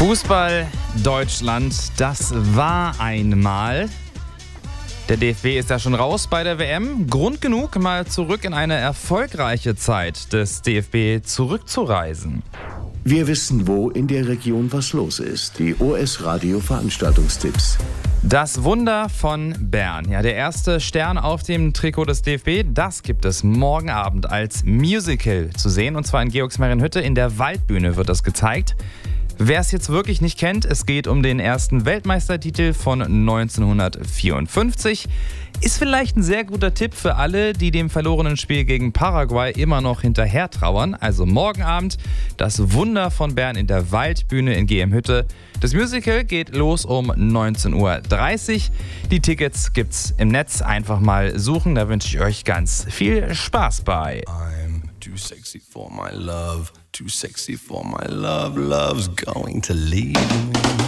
Fußball Deutschland, das war einmal. Der DFB ist ja schon raus bei der WM. Grund genug, mal zurück in eine erfolgreiche Zeit des DFB zurückzureisen. Wir wissen, wo in der Region was los ist. Die OS-Radio-Veranstaltungstipps. Das Wunder von Bern. Ja, der erste Stern auf dem Trikot des DFB, das gibt es morgen Abend als Musical zu sehen. Und zwar in Georgsmarienhütte in der Waldbühne wird das gezeigt. Wer es jetzt wirklich nicht kennt, es geht um den ersten Weltmeistertitel von 1954. Ist vielleicht ein sehr guter Tipp für alle, die dem verlorenen Spiel gegen Paraguay immer noch hinterher trauern. Also morgen Abend das Wunder von Bern in der Waldbühne in GM-Hütte. Das Musical geht los um 19:30 Uhr. Die Tickets gibt's im Netz. Einfach mal suchen, da wünsche ich euch ganz viel Spaß bei. I'm too sexy for my love, too sexy for my love, love's going to leave me.